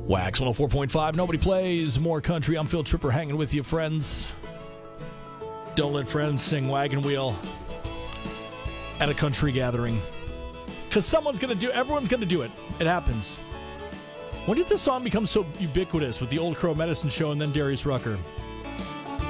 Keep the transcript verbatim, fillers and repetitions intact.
Wax one oh four point five, nobody plays more country. I'm Phil Tripper hanging with you, friends. Don't let friends sing Wagon Wheel at a country gathering. Because someone's going to do everyone's going to do it. It happens. When did this song become so ubiquitous with the Old Crow Medicine Show and then Darius Rucker?